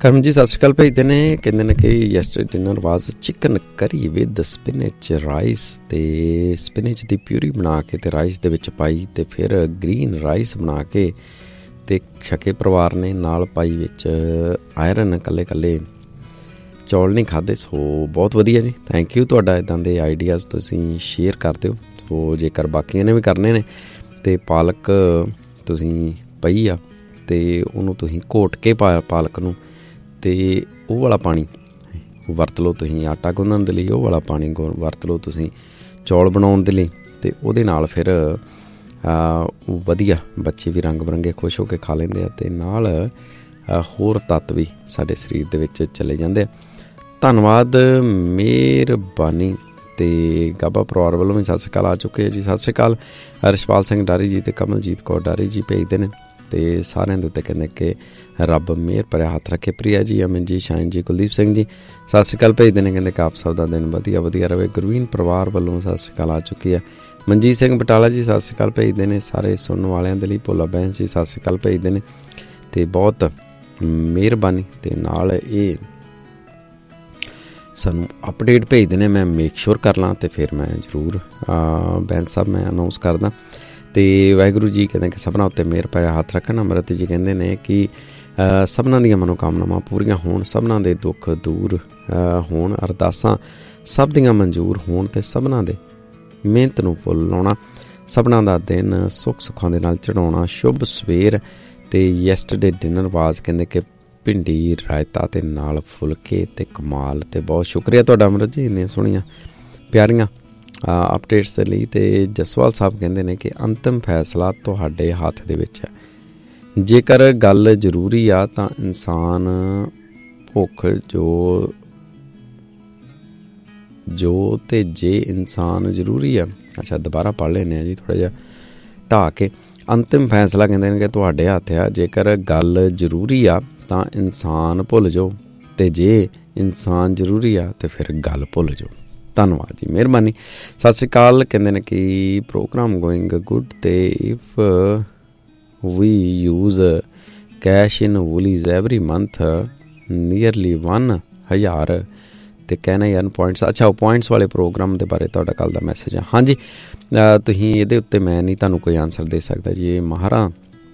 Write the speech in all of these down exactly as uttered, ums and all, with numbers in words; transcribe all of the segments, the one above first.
ਕਰਮ ਜੀ ਸਤਿ ਸ਼੍ਰੀ ਅਕਾਲ ਭੇਜਦੇ ਨੇ। ਕਹਿੰਦੇ ਨੇ ਕਿ ਯੈਸਟਰਡੇ ਡਿਨਰ ਵਾਜ਼ ਚਿਕਨ ਕਰੀ ਵਿਦ ਸਪਿਨਚ ਰਾਈਸ, ਅਤੇ ਸਪਿਨਚ ਦੀ ਪਿਊਰੀ ਬਣਾ ਕੇ ਅਤੇ ਰਾਈਸ ਦੇ ਵਿੱਚ ਪਾਈ, ਅਤੇ ਫਿਰ ਗ੍ਰੀਨ ਰਾਈਸ ਬਣਾ ਕੇ ਅਤੇ ਛਕੇ ਪਰਿਵਾਰ ਨੇ ਨਾਲ ਪਾਈ ਵਿੱਚ ਆਇਰਨ। ਇਕੱਲੇ ਇਕੱਲੇ ਚੌਲ ਨਹੀਂ ਖਾਧੇ। ਸੋ ਬਹੁਤ ਵਧੀਆ ਜੀ, ਥੈਂਕ ਯੂ ਤੁਹਾਡਾ। ਇੱਦਾਂ ਦੇ ਆਈਡੀਆਜ਼ ਤੁਸੀਂ ਸ਼ੇਅਰ ਕਰ ਦਿਓ। ਸੋ ਜੇਕਰ ਬਾਕੀਆਂ ਨੇ ਵੀ ਕਰਨੇ ਨੇ ਅਤੇ ਪਾਲਕ ਤੁਸੀਂ ਪਈ ਆ ਅਤੇ ਉਹਨੂੰ ਤੁਸੀਂ ਘੋਟ ਕੇ ਪਾ ਪਾਲਕ ਨੂੰ, ਅਤੇ ਉਹ ਵਾਲਾ ਪਾਣੀ ਵਰਤ ਲਓ ਤੁਸੀਂ ਆਟਾ ਗੁੰਨਣ ਦੇ ਲਈ, ਉਹ ਵਾਲਾ ਪਾਣੀ ਗੁ ਵਰਤ ਲਓ ਤੁਸੀਂ ਚੌਲ ਬਣਾਉਣ ਦੇ ਲਈ, ਅਤੇ ਉਹਦੇ ਨਾਲ ਫਿਰ ਵਧੀਆ ਬੱਚੇ ਵੀ ਰੰਗ ਬਿਰੰਗੇ ਖੁਸ਼ ਹੋ ਕੇ ਖਾ ਲੈਂਦੇ ਆ, ਅਤੇ ਨਾਲ ਹੋਰ ਤੱਤ ਵੀ ਸਾਡੇ ਸਰੀਰ ਦੇ ਵਿੱਚ ਚਲੇ ਜਾਂਦੇ ਆ। ਧੰਨਵਾਦ, ਮਿਹਰਬਾਨੀ। ਅਤੇ ਗਾਬਾ ਪਰਿਵਾਰ ਵੱਲੋਂ ਵੀ ਸਤਿ ਸ਼੍ਰੀ ਅਕਾਲ ਆ ਚੁੱਕੇ ਆ ਜੀ। ਸਤਿ ਸ਼੍ਰੀ ਅਕਾਲ ਰਿਸ਼ਪਾਲ ਸਿੰਘ ਡਾਰੀ ਜੀ ਅਤੇ ਕਮਲਜੀਤ ਕੌਰ ਡਾਰੀ ਜੀ ਭੇਜਦੇ ਨੇ, ਅਤੇ ਸਾਰਿਆਂ ਦੇ ਉੱਤੇ ਕਹਿੰਦੇ ਕਿ ਰੱਬ ਮਿਹਰ ਭਰਿਆ ਹੱਥ ਰੱਖੇ। ਪ੍ਰਿਆ ਜੀ, ਅਮਨ ਜੀ, ਸ਼ਾਇਨ ਜੀ, ਕੁਲਦੀਪ ਸਿੰਘ ਜੀ ਸਤਿ ਸ਼੍ਰੀ ਅਕਾਲ ਭੇਜਦੇ ਨੇ। ਕਹਿੰਦੇ ਕਿ ਆਪ ਸਭ ਦਾ ਦਿਨ ਵਧੀਆ ਵਧੀਆ ਰਹੇ। ਗੁਰਵੀਨ ਪਰਿਵਾਰ ਵੱਲੋਂ ਸਤਿ ਸ਼੍ਰੀ ਅਕਾਲ ਆ ਚੁੱਕੀ ਹੈ। ਮਨਜੀਤ ਸਿੰਘ ਬਟਾਲਾ ਜੀ ਸਤਿ ਸ਼੍ਰੀ ਅਕਾਲ ਭੇਜਦੇ ਨੇ। ਸਾਰੇ ਸੁਣਨ ਵਾਲਿਆਂ ਦੇ ਲਈ ਭੋਲਾ ਬੈਂਸ ਜੀ ਸਤਿ ਸ਼੍ਰੀ ਅਕਾਲ ਭੇਜਦੇ ਨੇ, ਅਤੇ ਬਹੁਤ ਮਿਹਰਬਾਨੀ। ਅਤੇ ਨਾਲ ਇਹ ਸਾਨੂੰ ਅਪਡੇਟ ਭੇਜਦੇ ਨੇ, ਮੈਂ ਮੇਕ ਸ਼ੋਰ ਕਰ ਲਾਂ ਅਤੇ ਫਿਰ ਮੈਂ ਜ਼ਰੂਰ ਬੈਂਸ ਸਾਹਿਬ ਮੈਂ ਅਨਾਊਂਸ ਕਰਦਾ। ਅਤੇ ਵਾਹਿਗੁਰੂ ਜੀ ਕਹਿੰਦੇ ਕਿ ਸਭਨਾਂ ਉੱਤੇ ਮਿਹਰ ਭਰਿਆ ਹੱਥ ਰੱਖਣ। ਅੰਮ੍ਰਿਤ ਜੀ ਕਹਿੰਦੇ ਨੇ ਕਿ ਸਭਨਾਂ ਦੀਆਂ ਮਨੋਕਾਮਨਾਵਾਂ ਪੂਰੀਆਂ ਹੋਣ, ਸਭਨਾਂ ਦੇ ਦੁੱਖ ਦੂਰ ਹੋਣ, ਅਰਦਾਸਾਂ ਸਭ ਦੀਆਂ ਮਨਜ਼ੂਰ ਹੋਣ, ਅਤੇ ਸਭਨਾਂ ਦੇ ਮਿਹਨਤ ਨੂੰ ਫੁੱਲ ਲਾਉਣਾ, ਸਭਨਾਂ ਦਾ ਦਿਨ ਸੁੱਖ ਸੁੱਖਾਂ ਦੇ ਨਾਲ ਚੜ੍ਹਾਉਣਾ। ਸ਼ੁਭ ਸਵੇਰ। ਅਤੇ ਯੈਸਟਰਡੇ ਡਿਨਰ ਵਾਜ਼ ਕਹਿੰਦੇ ਕਿ ਭਿੰਡੀ ਰਾਇਤਾ ਅਤੇ ਨਾਲ ਫੁਲਕੇ ਅਤੇ ਕਮਾਲ। ਅਤੇ ਬਹੁਤ ਸ਼ੁਕਰੀਆ ਤੁਹਾਡਾ ਅਮਰਤ ਜੀ, ਇੰਨੀਆਂ ਸੋਹਣੀਆਂ ਪਿਆਰੀਆਂ ਅਪਡੇਟਸ ਦੇ ਲਈ। ਅਤੇ ਜਸਵਾਲ ਸਾਹਿਬ ਕਹਿੰਦੇ ਨੇ ਕਿ ਅੰਤਿਮ ਫੈਸਲਾ ਤੁਹਾਡੇ ਹੱਥ ਦੇ ਵਿੱਚ ਹੈ। ਜੇਕਰ ਗੱਲ ਜ਼ਰੂਰੀ ਆ ਤਾਂ ਇਨਸਾਨ ਭੁੱਖ ਜੋ ਜੋ ਅਤੇ ਜੇ ਇਨਸਾਨ ਜ਼ਰੂਰੀ ਆ। ਅੱਛਾ ਦੁਬਾਰਾ ਪੜ੍ਹ ਲੈਂਦੇ ਹਾਂ ਜੀ ਥੋੜ੍ਹਾ ਜਿਹਾ ਢਾਹ ਕੇ। ਅੰਤਿਮ ਫੈਸਲਾ ਕਹਿੰਦੇ ਨੇ ਕਿ ਤੁਹਾਡੇ ਹੱਥ ਆ। ਜੇਕਰ ਗੱਲ ਜ਼ਰੂਰੀ ਆ ਤਾਂ ਇਨਸਾਨ ਭੁੱਲ ਜਾਓ, ਅਤੇ ਜੇ ਇਨਸਾਨ ਜ਼ਰੂਰੀ ਆ ਤਾਂ ਫਿਰ ਗੱਲ ਭੁੱਲ ਜਾਓ। ਧੰਨਵਾਦ ਜੀ, ਮਿਹਰਬਾਨੀ। ਸਤਿ ਸ਼੍ਰੀ ਅਕਾਲ। ਕਹਿੰਦੇ ਨੇ ਕਿ ਪ੍ਰੋਗਰਾਮ ਗੋਇੰਗ ਗੁੱਡ, ਅਤੇ if we use cash in ਵੂਲੀਜ਼ every month nearly one ਹਜ਼ਾਰ। ਅਤੇ ਕਹਿਣਾ ਯਾਰ ਪੁਆਇੰਟਸ, ਅੱਛਾ ਉਹ ਪੁਆਇੰਟਸ ਵਾਲੇ ਪ੍ਰੋਗਰਾਮ ਦੇ ਬਾਰੇ ਤੁਹਾਡਾ ਕੱਲ੍ਹ ਦਾ ਮੈਸੇਜ ਆ। ਹਾਂਜੀ, ਤੁਸੀਂ ਇਹਦੇ ਉੱਤੇ ਮੈਂ ਨਹੀਂ ਤੁਹਾਨੂੰ ਕੋਈ ਆਨਸਰ ਦੇ ਸਕਦਾ ਜੀ, ਇਹ ਮਾਹਰਾਂ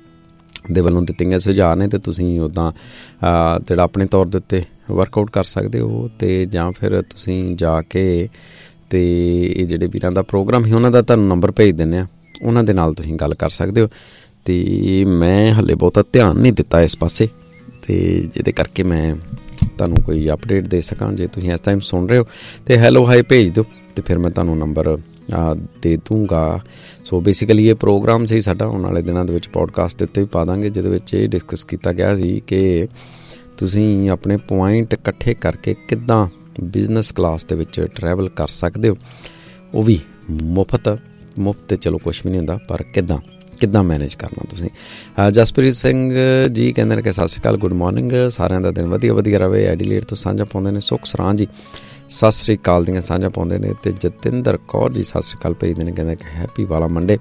ਦੇ ਵੱਲੋਂ ਦਿੱਤੀਆਂ ਸੁਝਾਅ ਨੇ, ਅਤੇ ਤੁਸੀਂ ਉੱਦਾਂ ਜਿਹੜਾ ਆਪਣੇ ਤੌਰ ਦੇ ਉੱਤੇ ਵਰਕਆਊਟ ਕਰ ਸਕਦੇ ਹੋ, ਅਤੇ ਜਾਂ ਫਿਰ ਤੁਸੀਂ ਜਾ ਕੇ ਅਤੇ ਇਹ ਜਿਹੜੇ ਵੀਰਾਂ ਦਾ ਪ੍ਰੋਗਰਾਮ ਸੀ ਉਹਨਾਂ ਦਾ ਤੁਹਾਨੂੰ ਨੰਬਰ ਭੇਜ ਦਿੰਦੇ ਹਾਂ, ਉਹਨਾਂ ਦੇ ਨਾਲ ਤੁਸੀਂ ਗੱਲ ਕਰ ਸਕਦੇ ਹੋ। ਅਤੇ ਮੈਂ ਹਾਲੇ ਬਹੁਤਾ ਧਿਆਨ ਨਹੀਂ ਦਿੱਤਾ ਇਸ ਪਾਸੇ, ਅਤੇ ਜਿਹਦੇ ਕਰਕੇ ਮੈਂ ਤੁਹਾਨੂੰ ਕੋਈ ਅਪਡੇਟ ਦੇ ਸਕਾਂ। ਜੇ ਤੁਸੀਂ ਇਸ ਟਾਈਮ ਸੁਣ ਰਹੇ ਹੋ ਅਤੇ ਹੈਲੋ ਹਾਈ ਭੇਜ ਦਿਓ, ਅਤੇ ਫਿਰ ਮੈਂ ਤੁਹਾਨੂੰ ਨੰਬਰ ਦੇ ਦੂੰਗਾ। ਸੋ ਬੇਸਿਕਲੀ ਇਹ ਪ੍ਰੋਗਰਾਮ ਸੀ ਸਾਡਾ, ਆਉਣ ਵਾਲੇ ਦਿਨਾਂ ਦੇ ਵਿੱਚ ਪੋਡਕਾਸਟ ਦੇ ਉੱਤੇ ਵੀ ਪਾ ਦਾਂਗੇ, ਜਿਹਦੇ ਵਿੱਚ ਇਹ ਡਿਸਕਸ ਕੀਤਾ ਗਿਆ ਸੀ ਕਿ ਤੁਸੀਂ ਆਪਣੇ ਪੁਆਇੰਟ ਇਕੱਠੇ ਕਰਕੇ ਕਿੱਦਾਂ ਬਿਜ਼ਨਸ ਕਲਾਸ ਦੇ ਵਿੱਚ ਟਰੈਵਲ ਕਰ ਸਕਦੇ ਹੋ, ਉਹ ਵੀ ਮੁਫਤ ਮੁਫਤ ਤੇ ਚਲੋ ਕੁਛ ਵੀ ਨਹੀਂ ਹੁੰਦਾ, ਪਰ ਕਿੱਦਾਂ ਕਿੱਦਾਂ ਮੈਨੇਜ ਕਰਨਾ ਤੁਸੀਂ। ਜਸਪ੍ਰੀਤ ਸਿੰਘ ਜੀ ਕਹਿੰਦੇ ਨੇ ਕਿ ਸਤਿ ਸ਼੍ਰੀ ਅਕਾਲ, ਗੁੱਡ ਮੋਰਨਿੰਗ, ਸਾਰਿਆਂ ਦਾ ਦਿਨ ਵਧੀਆ ਵਧੀਆ ਰਹੇ। ਐਡੀਲੇਟ ਤੋਂ ਸਾਂਝਾ ਪਾਉਂਦੇ ਨੇ ਸੁਖ ਸਰਾਂ ਜੀ, ਸਤਿ ਸ਼੍ਰੀ ਅਕਾਲ ਦੀਆਂ ਸਾਂਝਾ ਪਾਉਂਦੇ ਨੇ। ਅਤੇ ਜਤਿੰਦਰ ਕੌਰ ਜੀ ਸਤਿ ਸ਼੍ਰੀ ਅਕਾਲ ਭੇਜਦੇ ਨੇ, ਕਹਿੰਦੇ ਕਿ ਹੈਪੀ ਵਾਲਾ ਮੰਡੇ।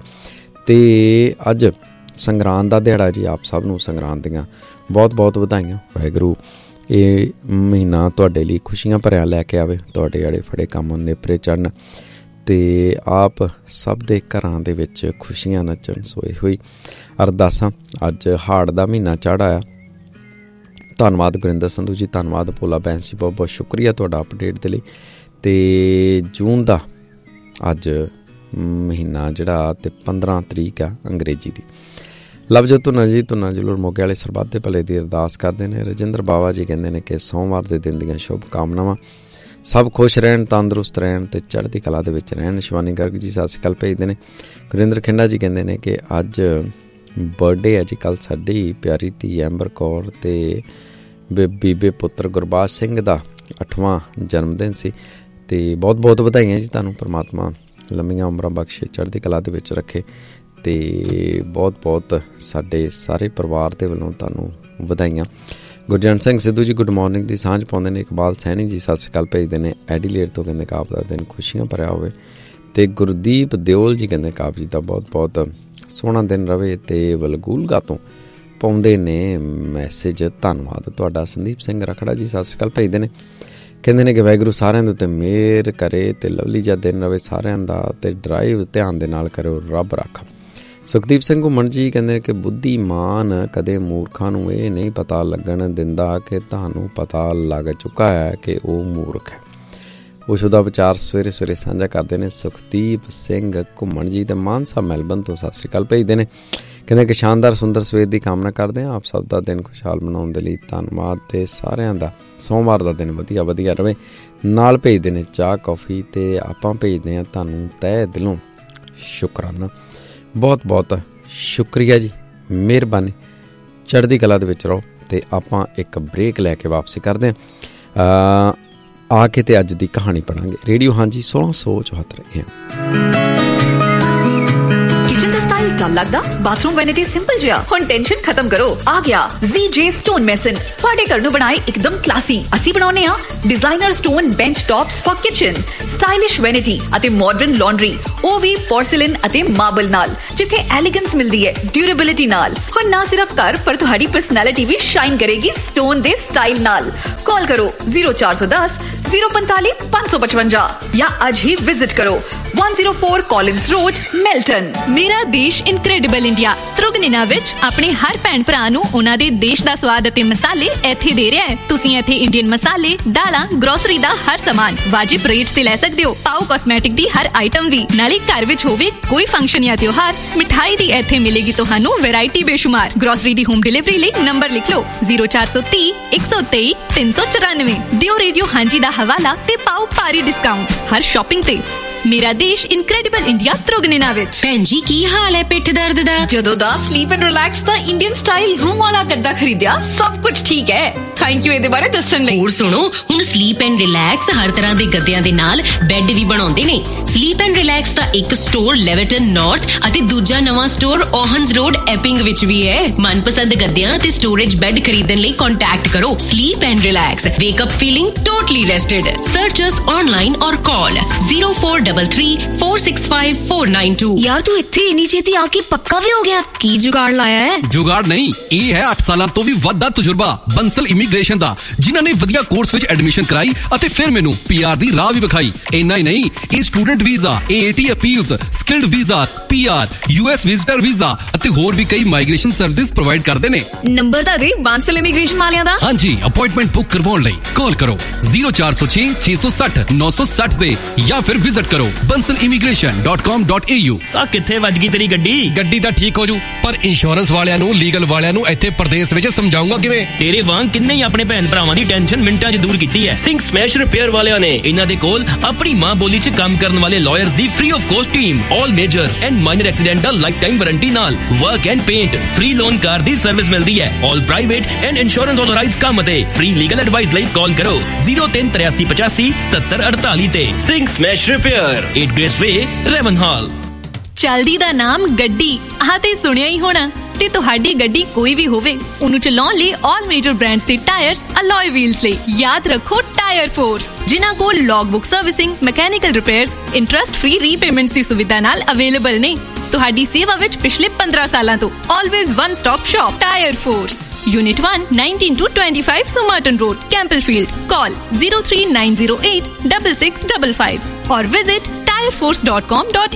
ਅਤੇ ਅੱਜ ਸੰਗਰਾਂਦ ਦਾ ਦਿਹਾੜਾ ਜੀ, ਆਪ ਸਭ ਨੂੰ ਸੰਗਰਾਂਦ ਦੀਆਂ ਬਹੁਤ ਬਹੁਤ ਵਧਾਈਆਂ। ਵਾਹਿਗੁਰੂ ਇਹ ਮਹੀਨਾ ਤੁਹਾਡੇ ਲਈ ਖੁਸ਼ੀਆਂ ਭਰਿਆ ਲੈ ਕੇ ਆਵੇ, ਤੁਹਾਡੇ ਆੜੇ ਫੜੇ ਕੰਮ ਨੇਪਰੇ ਚੜ੍ਹਨ, ਅਤੇ ਆਪ ਸਭ ਦੇ ਘਰਾਂ ਦੇ ਵਿੱਚ ਖੁਸ਼ੀਆਂ ਨੱਚਣ। ਸੋ ਇਹੋ ਹੀ ਅਰਦਾਸਾਂ। ਅੱਜ ਹਾੜ ਦਾ ਮਹੀਨਾ ਚੜ੍ਹ ਆਇਆ। ਧੰਨਵਾਦ ਗੁਰਿੰਦਰ ਸੰਧੂ ਜੀ, ਧੰਨਵਾਦ ਭੋਲਾ ਬੈਂਸ ਜੀ, ਬਹੁਤ ਬਹੁਤ ਸ਼ੁਕਰੀਆ ਤੁਹਾਡਾ ਅਪਡੇਟ ਦੇ ਲਈ। ਅਤੇ ਜੂਨ ਦਾ ਅੱਜ ਮਹੀਨਾ ਜਿਹੜਾ ਅਤੇ ਪੰਦਰਾਂ ਤਰੀਕ ਆ ਅੰਗਰੇਜ਼ੀ ਦੀ। ਲਵਜੋਤ ਧੁੰਨਾ ਜੀ, ਧੁੰਨਾ ਜਲੂਰ ਮੋਗੇ ਵਾਲੇ ਸਰਬੱਤ ਦੇ ਭਲੇ ਦੀ ਅਰਦਾਸ ਕਰਦੇ ਨੇ। ਰਜਿੰਦਰ ਬਾਵਾ ਜੀ ਕਹਿੰਦੇ ਨੇ ਕਿ ਸੋਮਵਾਰ ਦੇ ਦਿਨ ਦੀਆਂ ਸ਼ੁਭ ਕਾਮਨਾਵਾਂ, ਸਭ ਖੁਸ਼ ਰਹਿਣ, ਤੰਦਰੁਸਤ ਰਹਿਣ ਅਤੇ ਚੜ੍ਹਦੀ ਕਲਾ ਦੇ ਵਿੱਚ ਰਹਿਣ। ਸ਼ਿਵਾਨੀ ਗਰਗ ਜੀ ਸਤਿ ਸ਼੍ਰੀ ਅਕਾਲ ਭੇਜਦੇ ਨੇ। ਗੁਰਿੰਦਰ ਖਿੰਡਾ ਜੀ ਕਹਿੰਦੇ ਨੇ ਕਿ ਅੱਜ ਬਰਥਡੇ ਹੈ ਜੀ ਕੱਲ੍ਹ ਸਾਡੀ ਪਿਆਰੀ ਧੀ ਐਂਬਰ ਕੌਰ ਅਤੇ ਬੀਬੇ ਪੁੱਤਰ ਗੁਰਬਾਜ ਸਿੰਘ ਦਾ ਅੱਠਵਾਂ ਜਨਮ ਦਿਨ ਸੀ, ਅਤੇ ਬਹੁਤ ਬਹੁਤ ਵਧਾਈਆਂ ਜੀ ਤੁਹਾਨੂੰ। ਪਰਮਾਤਮਾ ਲੰਮੀਆਂ ਉਮਰਾਂ ਬਖਸ਼ੇ, ਚੜ੍ਹਦੀ ਕਲਾ ਦੇ ਵਿੱਚ ਰੱਖੇ, ਅਤੇ ਬਹੁਤ ਬਹੁਤ ਸਾਡੇ ਸਾਰੇ ਪਰਿਵਾਰ ਦੇ ਵੱਲੋਂ ਤੁਹਾਨੂੰ ਵਧਾਈਆਂ। ਗੁਰਜੰਟ ਸਿੰਘ ਸਿੱਧੂ ਜੀ ਗੁੱਡ ਮੋਰਨਿੰਗ ਦੀ ਸਾਂਝ ਪਾਉਂਦੇ ਨੇ। ਇਕਬਾਲ ਸੈਣੀ ਜੀ ਸਤਿ ਸ਼੍ਰੀ ਅਕਾਲ ਭੇਜਦੇ ਨੇ ਐਡੀਲੇਟ ਤੋਂ, ਕਹਿੰਦੇ ਕਿ ਆਪ ਦਾ ਦਿਨ ਖੁਸ਼ੀਆਂ ਭਰਿਆ ਹੋਵੇ। ਅਤੇ ਗੁਰਦੀਪ ਦਿਓਲ ਜੀ ਕਹਿੰਦੇ ਕਿ ਆਪ ਜੀ ਦਾ ਬਹੁਤ ਬਹੁਤ ਸੋਹਣਾ ਦਿਨ ਰਹੇ। ਅਤੇ ਵਲਗੂਲਗਾ ਤੋਂ ਪਾਉਂਦੇ ਨੇ ਮੈਸੇਜ। ਧੰਨਵਾਦ ਤੁਹਾਡਾ। ਸੰਦੀਪ ਸਿੰਘ ਰਖੜਾ ਜੀ ਸਤਿ ਸ਼੍ਰੀ ਅਕਾਲ ਭੇਜਦੇ ਨੇ, ਕਹਿੰਦੇ ਨੇ ਕਿ ਵਾਹਿਗੁਰੂ ਸਾਰਿਆਂ ਦੇ ਉੱਤੇ ਮਿਹਰ ਕਰੇ ਅਤੇ ਲਵਲੀ ਜਿਹਾ ਦਿਨ ਰਵੇ ਸਾਰਿਆਂ ਦਾ, ਅਤੇ ਡਰਾਈਵ ਧਿਆਨ ਦੇ ਨਾਲ ਕਰਿਓ, ਰੱਬ ਰੱਖਾ। ਸੁਖਦੀਪ ਸਿੰਘ ਘੁੰਮਣ ਜੀ ਕਹਿੰਦੇ ਨੇ ਕਿ ਬੁੱਧੀਮਾਨ ਕਦੇ ਮੂਰਖਾਂ ਨੂੰ ਇਹ ਨਹੀਂ ਪਤਾ ਲੱਗਣ ਦਿੰਦਾ ਕਿ ਤੁਹਾਨੂੰ ਪਤਾ ਲੱਗ ਚੁੱਕਾ ਹੈ ਕਿ ਉਹ ਮੂਰਖ ਹੈ। ਉਸ ਦਾ ਵਿਚਾਰ ਸਵੇਰੇ ਸਵੇਰੇ ਸਾਂਝਾ ਕਰਦੇ ਨੇ ਸੁਖਦੀਪ ਸਿੰਘ ਘੁੰਮਣ ਜੀ, ਅਤੇ ਮਾਨਸਾ ਮੈਲਬਨ ਤੋਂ ਸਤਿ ਸ਼੍ਰੀ ਅਕਾਲ ਭੇਜਦੇ ਨੇ, ਕਹਿੰਦੇ ਕਿ ਸ਼ਾਨਦਾਰ ਸੁੰਦਰ ਸਵੇਰ ਦੀ ਕਾਮਨਾ ਕਰਦੇ ਹਾਂ। ਆਪ ਸਭ ਦਾ ਦਿਨ ਖੁਸ਼ਹਾਲ ਬਣਾਉਣ ਦੇ ਲਈ ਧੰਨਵਾਦ, ਅਤੇ ਸਾਰਿਆਂ ਦਾ ਸੋਮਵਾਰ ਦਾ ਦਿਨ ਵਧੀਆ ਵਧੀਆ ਰਵੇ। ਨਾਲ ਭੇਜਦੇ ਨੇ ਚਾਹ ਕੌਫੀ, ਅਤੇ ਆਪਾਂ ਭੇਜਦੇ ਹਾਂ ਤੁਹਾਨੂੰ ਤਹਿ ਦਿਲੋਂ ਸ਼ੁਕਰਾਨਾ। ਬਹੁਤ ਬਹੁਤ ਸ਼ੁਕਰੀਆ ਜੀ, ਮਿਹਰਬਾਨੀ, ਚੜ੍ਹਦੀ ਕਲਾ ਦੇ ਵਿੱਚ ਰਹੋ। ਅਤੇ ਆਪਾਂ ਇੱਕ ਬ੍ਰੇਕ ਲੈ ਕੇ ਵਾਪਸੀ ਕਰਦੇ ਹਾਂ। ਆ ਕੇ ਤੇ ਅੱਜ ਦੀ ਕਹਾਣੀ ਪੜਾਂਗੇ। ਰੇਡੀਓ ਹਾਂਜੀ सोलह सौ चौहत्तर ए डल लगदा बाथरूम वैनिटी सिंपल जिहा हुण टेंशन खत्म करो। आ गया Z J स्टोन मेसन तुहाडे घर नूं बनाए एकदम क्लासी। असीं बनाउने आ designer stone bench tops for kitchen, stylish vanity अते मॉडर्न लॉन्ड्री, ओ भी पोर्सिलेन अते मार्बल नाल, जिथे एलिगेंस मिलदी है ड्यूरेबिलिटी नाल। हुण ना सिर्फ घर पर तुहाडी पर्सनैलिटी भी शाइन करेगी स्टोन दे स्टाइल नाल। कॉल करो जीरो चार सौ दस जीरो पैंतालीस पाँच सौ पचवंजा या आज ही विजिट करो one oh four Collins road Milton. मेरा देश इनक्रेडिबल इंडिया ਤ੍ਰਿਗਨਿਨਾ ਵਿੱਚ ਆਪਣੇ ਹਰ ਭੈਣ ਭਰਾ ਨੂੰ ਉਹਨਾਂ ਦੇ ਦੇਸ਼ ਦਾ ਸਵਾਦ ਅਤੇ ਮਸਾਲੇ ਇੱਥੇ ਦੇ ਰਿਹਾ ਹੈ। ਤੁਸੀਂ ਇੱਥੇ ਇੰਡੀਅਨ ਮਸਾਲੇ, ਦਾਲਾਂ, ਗਰੋਸਰੀ ਦਾ ਹਰ ਸਾਮਾਨ ਵਾਜਿਬ ਰੇਟ ਤੇ ਲੈ ਸਕਦੇ ਹੋ। ਪਾਓ ਕਾਸਮੈਟਿਕ ਦੀ ਹਰ ਆਈਟਮ ਵੀ। ਨਾਲੇ ਘਰ ਵਿੱਚ ਹੋਵੇ ਕੋਈ ਫੰਕਸ਼ਨ ਜਾਂ ਤਿਉਹਾਰ, ਮਿਠਾਈ ਦੀ ਇੱਥੇ ਮਿਲੇਗੀ ਤੁਹਾਨੂੰ ਵੈਰਾਈਟੀ ਬੇਸ਼ੁਮਾਰ। ਗਰੋਸਰੀ ਦੀ ਹੋਮ ਡਿਲੀਵਰੀ ਲਈ ਨੰਬਰ ਲਿਖ ਲਓ ਜ਼ੀਰੋ ਚਾਰ ਸੌ ਤੀਹ ਇੱਕ ਸੌ ਤੇਈ ਤਿੰਨ ਸੌ ਚੁਰਾਨਵੇਂ। ਦਿਓ ਰੇਡੀਓ ਹਾਂਜੀ ਦਾ ਹਵਾਲਾ ਤੇ ਪਾਓ ਭਾਰੀ ਡਿਸਕਾਊਂਟ ਹਰ ਸ਼ਾਪਿੰਗ ਤੇ। ਮੇਰਾ ਦੇਸ਼ ਇਨਕ੍ਰੈਡੀਬਲ ਇੰਡੀਆ ਤ੍ਰਿਗਨਿਨਾ ਵਿੱਚ। ਭੈਣ ਜੀ ਕੀ ਹਾਲ ਹੈ ਪਿੱਠ ਦਰਦ ਦਾ? ਜਦੋਂ ਦਾ sleep and relax the Indian style room ਵਾਲਾ ਗੱਦਾ ਖਰੀਦਿਆ ਸਭ ਕੁਝ ਠੀਕ ਹੈ। ਥੈਂਕ ਯੂ ਇਹਦੇ ਬਾਰੇ ਦੱਸਣ ਲਈ। ਹੋਰ ਸੁਣੋ, ਹੁਣ ਸਲੀਪ ਐਂਡ ਰਿਲੈਕਸ ਹਰ ਤਰ੍ਹਾਂ ਦੇ ਗੱਦਿਆਂ ਦੇ ਨਾਲ ਬੈੱਡ ਵੀ ਬਣਾਉਂਦੇ ਨੇ। ਸਲੀਪ ਐਂਡ ਰਿਲੈਕਸ ਦਾ ਇੱਕ ਸਟੋਰ ਲੈਵਰਟਨ ਨਾਰਥ ਅਤੇ ਦੂਜਾ ਨਵਾਂ ਸਟੋਰ ਓਹਨਸ ਰੋਡ ਐਪਿੰਗ ਵਿੱਚ ਵੀ ਹੈ। ਮਨਪਸੰਦ ਗੱਦਿਆਂ ਤੇ ਸਟੋਰੇਜ ਬੈੱਡ ਖਰੀਦਣ ਲਈ ਕੰਟੈਕਟ ਕਰੋ sleep and relax. ਵੇਕ up feeling totally ਰੈਸਟਡ। Search us online ਔਰ ਕਾਲ zero four three three four six five four nine two। यार तू इत्थे इन्नी छेती आके पक्का भी हो गया? की जुगाड़ लाया है? जुगाड़ नहीं, ये है आठ साल तो भी वड्डा तजुर्बा बंसल इमीग्रेशन दा, जिन्हां ने वधिया कोर्स विच एडमिशन कराई अते फिर मैनू पीआर दी राह भी विखाई। इन्ना ही नहीं, ये student visa, AAT appeals, skilled visas, PR, US visitor visa अते होर भी कई माइग्रेशन सर्विसेज प्रोवाइड करदे ने। नंबर ता दे बंसल इमीग्रेशन वालियां दा। हां जी, अपॉइंटमेंट बुक करवाउण लई कॉल करो zero four zero six six six zero nine six zero दे या फिर विजिट करो Bansal immigration dot com dot A you. ਆ ਕਿੱਥੇ ਵੱਜ ਗਈ ਤੇਰੀ ਗੱਡੀ? ਗੱਡੀ ਤਾਂ ਠੀਕ ਹੋ ਜੂ, ਪਰ ਇੰਸ਼ੋਰੈਂਸ ਵਾਲਿਆਂ ਨੂੰ, ਲੀਗਲ ਵਾਲਿਆਂ ਨੂੰ ਇੱਥੇ ਪ੍ਰਦੇਸ਼ ਵਿੱਚ ਸਮਝਾਉਂਗਾ ਕਿਵੇਂ? ਤੇਰੇ ਵਾਂਗ ਕਿੰਨੇ ਹੀ ਆਪਣੇ ਭੈਣ ਭਰਾਵਾਂ ਦੀ ਟੈਨਸ਼ਨ ਮਿੰਟਾਂ 'ਚ ਦੂਰ ਕੀਤੀ ਹੈ। ਸਿੰਘ ਸਮੈਸ਼ ਰਿਪੇਅਰ ਵਾਲਿਆਂ ਨੇ। ਇਹਨਾਂ ਦੇ ਕੋਲ ਆਪਣੀ ਮਾਂ ਬੋਲੀ 'ਚ ਕੰਮ ਕਰਨ ਵਾਲੇ lawyers the free of cost team, all major and minor accidental life time warranty ਨਾਲ work and paint, free loan car the service ਮਿਲਦੀ ਹੈ। ਆਲ ਪ੍ਰਾਈਵੇਟ ਐਂਡ ਇੰਸ਼ੋਰੈਂਸ ਆਥੋਰਾਈਜ਼ਡ ਕੰਮ ਅਤੇ ਫ੍ਰੀ ਲੀਗਲ ਐਡਵਾਈਸ ਲਈ ਕਾਲ ਕਰੋ zero three three eight eight five seven seven eight eight ਤੇ। Singh smash repair, eight grace ਵੇ, ਰੈਵਨਹਾਲ। ਚਲਦੀ ਦਾ ਨਾਮ ਗੱਡੀ ਆਹ ਤੇ ਸੁਣਿਆ ਹੀ ਹੋਣਾ। ਤੇ ਤੁਹਾਡੀ ਗੱਡੀ ਕੋਈ ਵੀ ਹੋਵੇ, ਉਹਨੂੰ ਚਲਾਉਣ ਲਈ ਆਲ ਮੇਜਰ ਬ੍ਰਾਂਡਸ ਦੇ ਟਾਇਰਸ, ਅਲੋਏ ਵੀਲਸ ਲਈ ਯਾਦ ਰੱਖੋ ਟਾਇਰ ਫੋਰਸ, ਜਿਨ੍ਹਾਂ ਕੋਲ log book servicing, mechanical repairs, interest free repayments ਦੀ ਸੁਵਿਧਾ ਨਾਲ ਅਵੇਲੇਬਲ ਨੇ। ਤੁਹਾਡੀ ਸੇਵਾ ਵਿੱਚ ਪਿਛਲੇ ਪੰਦਰਾਂ ਸਾਲਾਂ ਤੋਂ always one stop shop tyre force. Unit one nineteen to twenty-five Somerton Road, Campbellfield. Call zero three nine zero eight six six five five or visit tire force dot com dot